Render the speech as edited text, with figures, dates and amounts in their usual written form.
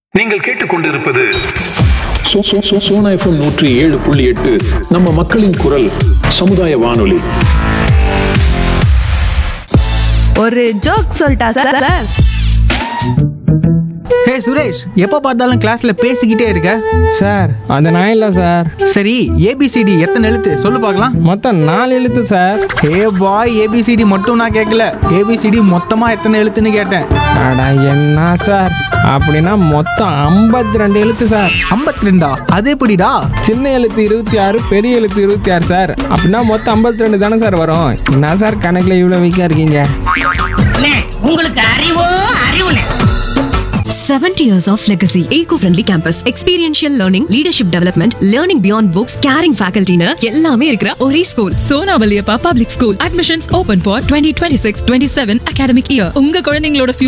நீங்கள் கேட்டுக்கொண்டிருப்பது சோனா FM 107.8 நம்ம மக்களின் குரல் சமுதாய வானொலி. ஒரு ஜோக் சொல்லிட்டா சார். ஹே சுரேஷ், எப்போ பார்த்தாலும் கிளாஸ்ல பேசிக்கிட்டே இருக்க? சார் அது நான் இல்லை சார். சரி, ஏபிசிடி எத்தனை எழுத்து சொல்லு பார்க்கலாம். மொத்தம் 4 எழுத்து சார். ஹே பாய், ஏபிசிடி மட்டும் நான் கேட்கல, ஏபிசிடி மொத்தமா எத்தனை எழுத்துன்னு கேட்டேன். அடா என்ன சார், அப்படின்னா மொத்தம் 52 எழுத்து சார். 52? அது எப்படிடா? சின்ன எழுத்து 26, பெரிய எழுத்து 26 சார். அப்படின்னா மொத்தம் 52 தானே சார் வரும். என்ன சார் கணக்குல இவ்வளோ வீக்கா இருக்கீங்க? உங்களுக்கு அறிவோ அறிவுனே. 70 years of legacy. Eco-friendly campus. Experiential learning, leadership development, learning beyond books, caring faculty னு எல்லாமே இருக்கிற ஒரே school. Sona Valliappa public school. Admissions open for 2026-27 academic year. உங்க குழந்தைங்களோட